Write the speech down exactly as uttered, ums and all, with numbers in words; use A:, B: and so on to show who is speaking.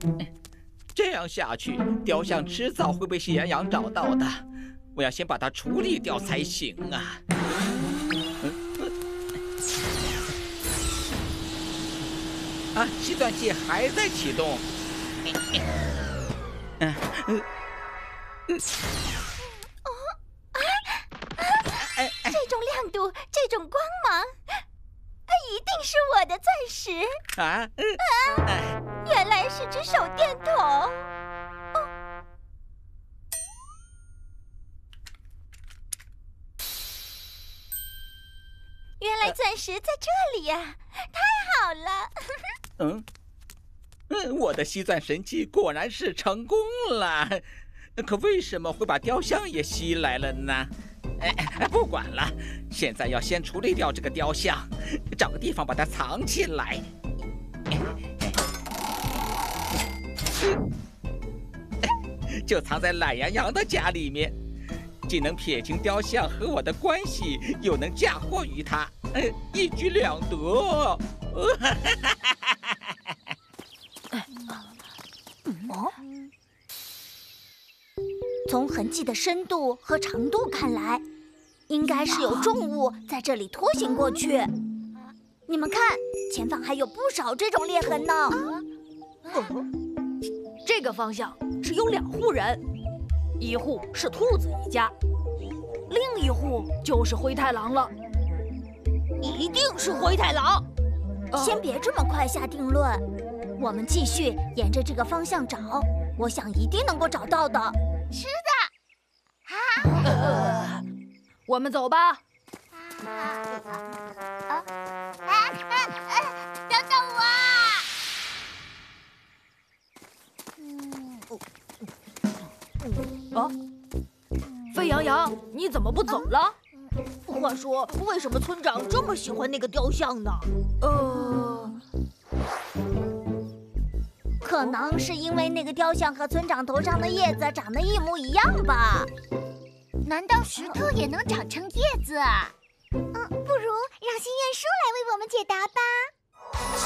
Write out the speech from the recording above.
A: 这样下去，雕像迟早会被喜羊羊找到的。我要先把它处理掉才行啊！啊，计算器还在启动。嗯嗯嗯。
B: 哦啊啊！这种亮度，这种光芒，它一定是我的钻石
A: 啊！
B: 啊！原来是只手电筒。哦。原来钻石在这里呀！太好了！
A: 嗯嗯，我的吸钻神器果然是成功了。可为什么会把雕像也吸来了呢？哎，不管了，现在要先处理掉这个雕像，找个地方把它藏起来。就藏在懒羊羊的家里面，既能撇清雕像和我的关系，又能嫁祸于他，一举两得。
B: 哦，从痕迹的深度和长度看来，应该是有重物在这里拖行过去。你们看，前方还有不少这种裂痕呢。
C: 哦，这个方向只有两户人，一户是兔子一家，另一户就是灰太狼了。
B: 一定是灰太狼！
C: 哦、
B: 先别这么快下定论，我们继续沿着这个方向找，我想一定能够找到的。是的。啊！
C: 呃、我们走吧。
B: 啊啊啊啊！等等我！
C: 嗯。啊！沸羊羊，你怎么不走了？
B: 话说，为什么村长这么喜欢那个雕像呢？呃，可能是因为那个雕像和村长头上的叶子长得一模一样吧？难道石头也能长成叶子啊？嗯，不如让心愿树来为我们解答吧。